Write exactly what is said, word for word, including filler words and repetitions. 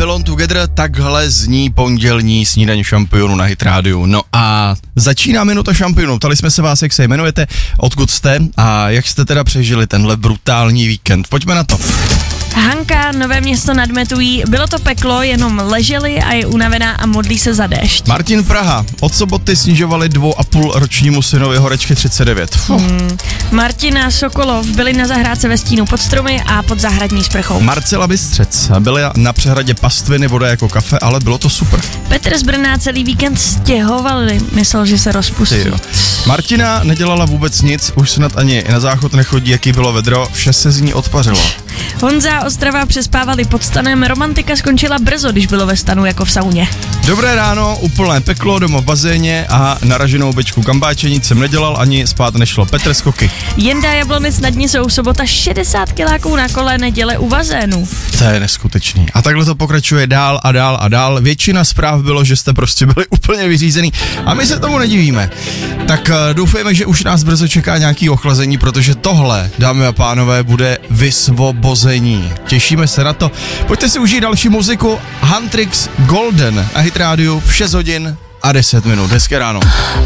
Babylon Together, takhle zní pondělní snídaň šampionů na Hit Radio. No a začíná minuta šampionů. Ptali jsme se vás, jak se jmenujete, odkud jste a jak jste teda přežili tenhle brutální víkend. Pojďme na to. Hanka, Nové Město nad Metují, bylo to peklo, jenom leželi a je unavená a modlí se za déšť. Martin Praha, od soboty snižovali dvou a půl ročnímu synovi horečky třicet devět. Hmm. Martina Sokolov byli na zahrádce ve stínu pod stromy a pod zahradní sprchou. Marcela Bystřec, byli na přehradě pastviny, voda jako kafe, ale bylo to super. Petr z Brna celý víkend stěhovali, myslel, že se rozpustí. Martina nedělala vůbec nic, už snad ani na záchod nechodí, jaký bylo vedro, vše se z ní odpařilo. Honza Ostrava přespávali pod stanem, romantika skončila brzo, když bylo ve stanu jako v sauně. Dobré ráno, úplné peklo, doma v bazéně a naraženou bečku kambáče nic jsem nedělal, ani spát nešlo. Petr Skoky. Jenda Jablonec nad Nisou, sobota šedesát kiláků na kole, neděle u bazénu. To je neskutečný. A takhle to pokračuje dál a dál a dál. Většina zpráv bylo, že jste prostě byli úplně vyřízený a my se tomu nedivíme. Tak doufejme, že už nás brzo čeká nějaký ochlazení, protože tohle, dámy a pánové, bude vysvobození. Těšíme se na to. Pojďte si užít další muziku. Huntrix Golden na Hit Radio v šest hodin a deset minut. Hezké ráno.